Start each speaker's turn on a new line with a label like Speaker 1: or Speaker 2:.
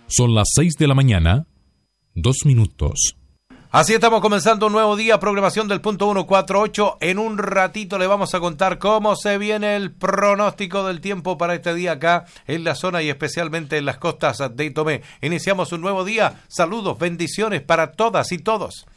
Speaker 1: Son las 6 de la mañana, 2 minutos.
Speaker 2: Así estamos comenzando un nuevo día, programación del punto 148. En un ratito le vamos a contar cómo se viene el pronóstico del tiempo para este día acá en la zona y especialmente en las costas de Tomé. Iniciamos un nuevo día. Saludos, bendiciones para todas y todos.